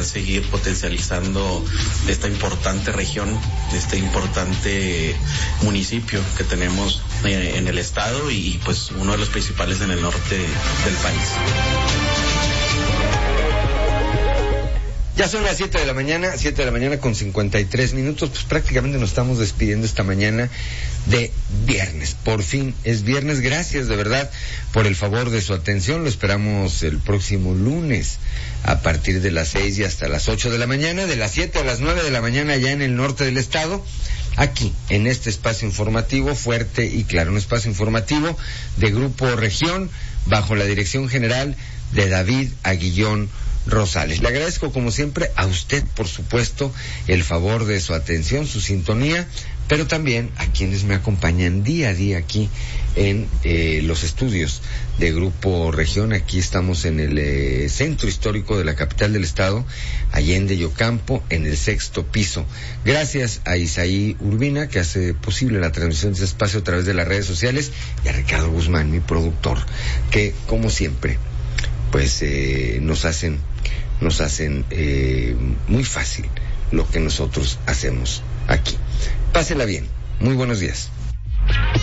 seguir potencializando esta importante región, este importante municipio que tenemos en el estado y pues uno de los principales en el norte del país. Ya son las 7 de la mañana con 53 minutos, pues prácticamente nos estamos despidiendo esta mañana de viernes. Por fin es viernes, gracias de verdad por el favor de su atención, lo esperamos el próximo lunes a partir de las 6 y hasta las 8 de la mañana, de las 7 a las 9 de la mañana ya en el norte del estado, aquí en este espacio informativo fuerte y claro, un espacio informativo de Grupo Región bajo la dirección general de David Aguillón Rosales. Le agradezco como siempre a usted, por supuesto, el favor de su atención, su sintonía, pero también a quienes me acompañan día a día aquí en los estudios de Grupo Región. Aquí estamos en el centro histórico de la capital del estado, Allende y Ocampo, en el 6º piso. Gracias a Isaí Urbina, que hace posible la transmisión de este espacio a través de las redes sociales, y a Ricardo Guzmán, mi productor, que como siempre pues nos hacen muy fácil lo que nosotros hacemos aquí. Pásela bien. Muy buenos días.